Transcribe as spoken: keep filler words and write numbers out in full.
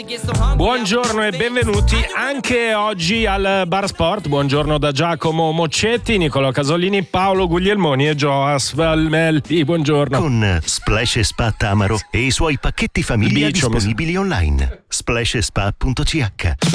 Buongiorno e benvenuti anche oggi al Bar Sport. Buongiorno da Giacomo Moccetti, Nicolò Casolini, Paolo Guglielmoni e Joas Valmelli. Buongiorno. Con Splash e Spa Tamaro e i suoi pacchetti famiglia Bicio, disponibili online. splash e spa punto c h